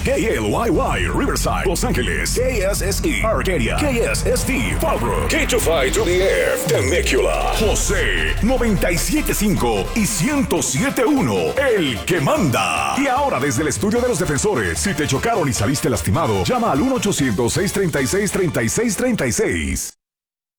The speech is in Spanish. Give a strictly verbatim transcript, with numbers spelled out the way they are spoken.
K L Y Y, Riverside, Los Ángeles, K S S E, Arcadia, K S S T, Fallbrook, K two five to the F, Temecula, José, noventa y siete punto cinco y ciento siete punto uno, el que manda. Y ahora desde el estudio de los defensores, si te chocaron y saliste lastimado, llama al uno ochocientos, seiscientos treinta y seis, treinta y seis treinta y seis.